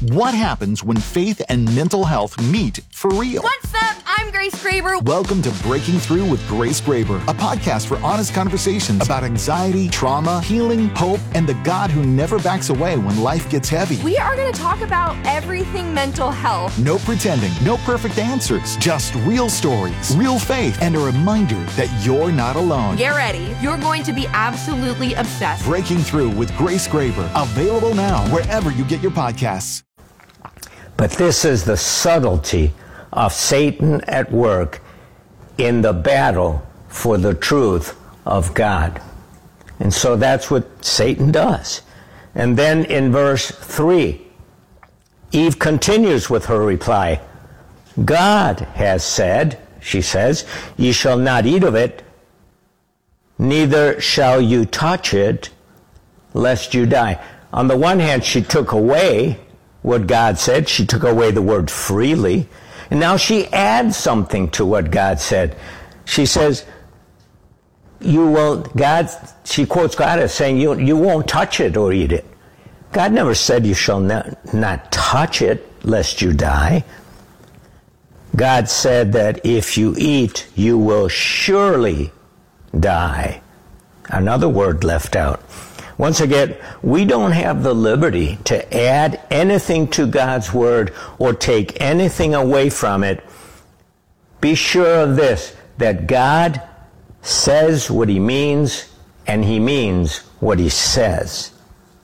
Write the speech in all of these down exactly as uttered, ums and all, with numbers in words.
What happens when faith and mental health meet for real? What's up? I'm Grace Graber. Welcome to Breaking Through with Grace Graber, a podcast for honest conversations about anxiety, trauma, healing, hope, and the God who never backs away when life gets heavy. We are going to talk about everything mental health. No pretending, no perfect answers, just real stories, real faith, and a reminder that you're not alone. Get ready. You're going to be absolutely obsessed. Breaking Through with Grace Graber, available now wherever you get your podcasts. But this is the subtlety of Satan at work in the battle for the truth of God. And so that's what Satan does. And then in verse three, Eve continues with her reply. God has said, she says, ye shall not eat of it, neither shall you touch it, lest you die. On the one hand, she took away what God said. She took away the word freely. And now she adds something to what God said. She says, you will, God, she quotes God as saying, you, you won't touch it or eat it. God never said you shall not, not touch it lest you die. God said that if you eat, you will surely die. Another word left out. Once again, we don't have the liberty to add anything to God's word or take anything away from it. Be sure of this, that God says what he means, and he means what he says.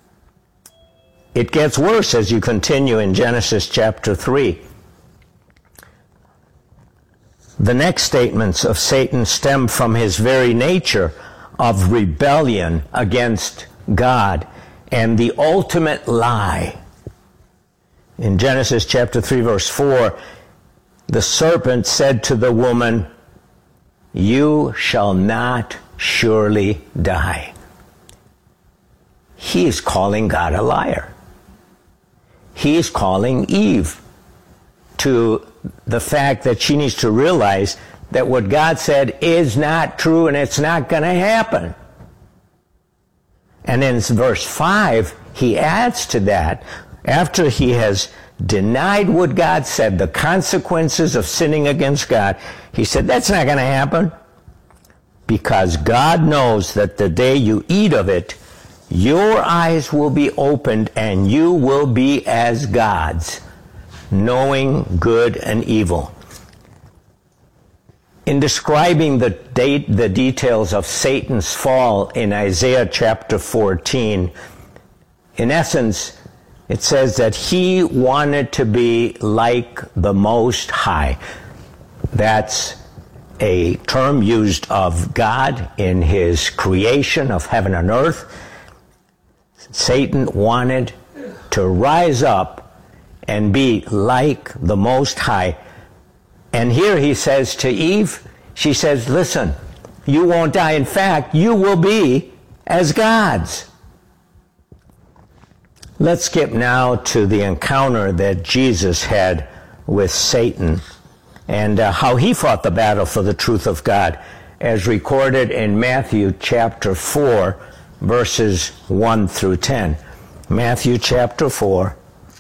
It gets worse as you continue in Genesis chapter three. The next statements of Satan stem from his very nature of rebellion against God and the ultimate lie. In Genesis chapter three, verse four, the serpent said to the woman, you shall not surely die. He is calling God a liar. He is calling Eve to the fact that she needs to realize that what God said is not true and it's not going to happen. And in verse five, he adds to that, after he has denied what God said, the consequences of sinning against God, he said, that's not going to happen, because God knows that the day you eat of it, your eyes will be opened and you will be as gods, knowing good and evil. In describing the date, the details of Satan's fall in Isaiah chapter fourteen, in essence, it says that he wanted to be like the Most High. That's a term used of God in his creation of heaven and earth. Satan wanted to rise up and be like the Most High. And here he says to Eve, she says, listen, you won't die. In fact, you will be as gods. Let's skip now to the encounter that Jesus had with Satan and uh, how he fought the battle for the truth of God, as recorded in Matthew chapter four, verses one through ten. Matthew chapter four,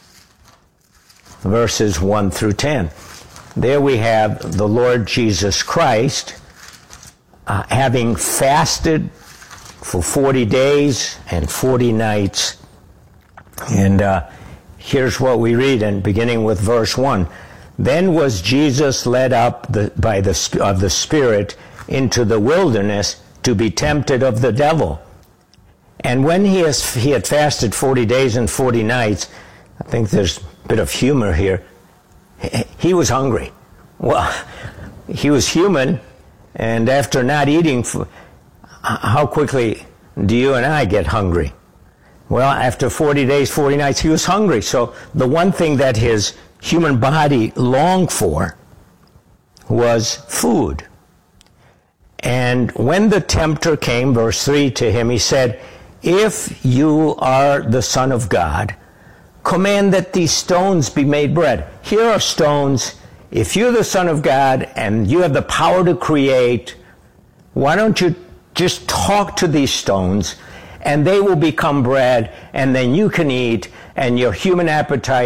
verses one through ten. There we have the Lord Jesus Christ uh, having fasted for forty days and forty nights. And uh, here's what we read, and beginning with verse one. Then was Jesus led up the, by the of the Spirit into the wilderness to be tempted of the devil. And when he, has, he had fasted forty days and forty nights, I think there's a bit of humor here, he was hungry. Well, he was human, and after not eating, for, how quickly do you and I get hungry? Well, after forty days, forty nights, he was hungry. So the one thing that his human body longed for was food. And when the tempter came, verse three, to him, he said, if you are the Son of God, command that these stones be made bread. Here are stones. If you're the Son of God and you have the power to create, why don't you just talk to these stones and they will become bread, and then you can eat, and your human appetite